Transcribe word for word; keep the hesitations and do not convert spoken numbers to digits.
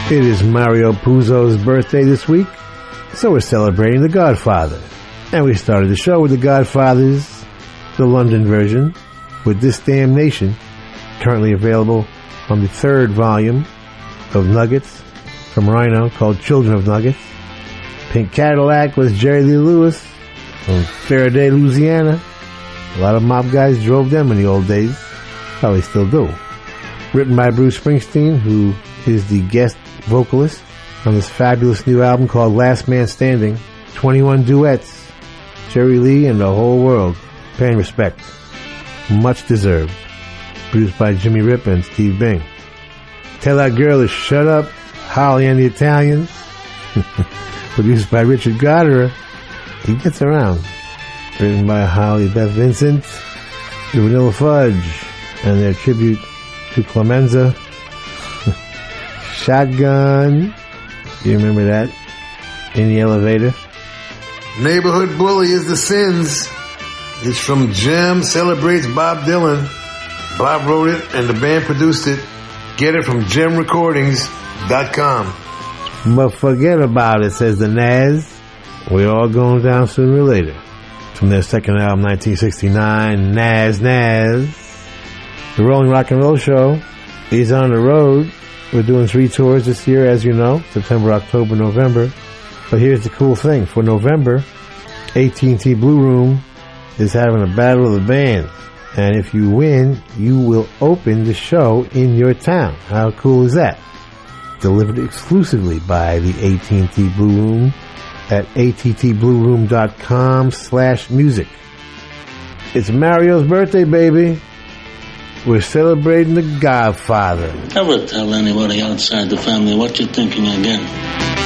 It is Mario Puzo's birthday this week, so we're celebrating The Godfather. And we started the show with The Godfather's, the London version, with This Damn Nation, currently available on the third volume of Nuggets from Rhino called Children of Nuggets. Pink Cadillac was Jerry Lee Lewis from Faraday, Louisiana. A lot of mob guys drove them in the old days. Probably still do. Written by Bruce Springsteen, who is the guest vocalist on this fabulous new album called Last Man Standing. twenty-one duets. Jerry Lee and the whole world paying respect. Much deserved. Produced by Jimmy Rip and Steve Bing. Tell That Girl to Shut Up, Holly and the Italians. Produced by Richard Goddard. He gets around. Written by Holly Beth Vincent, the Vanilla Fudge, and their tribute to Clemenza. Shotgun. You remember that? In the Elevator. Neighborhood Bully is the Sins. It's from Jim Celebrates Bob Dylan. Bob wrote it and the band produced it. Get it from gem recordings dot com. But forget about it, says the Naz. We're all going down sooner or later. From their second album, nineteen sixty-nine, Naz Naz. The Rolling Rock and Roll Show is on the road. We're doing three tours this year, as you know, September, October, November. But here's the cool thing. For November, A T and T Blue Room is having a battle of the bands. And if you win, you will open the show in your town. How cool is that? Delivered exclusively by the A T and T Blue Room at attblue.room.com slash music. It's Mario's birthday, baby. We're celebrating The Godfather. Never tell anybody outside the family what you're thinking again.